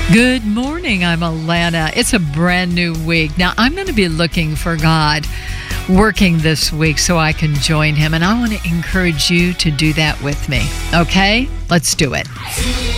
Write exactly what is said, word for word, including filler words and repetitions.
Good morning. I'm Alana. It's a brand new week. Now, I'm going to be looking for God working this week so I can join him. And I want to encourage you to do that with me. Okay? Let's do it.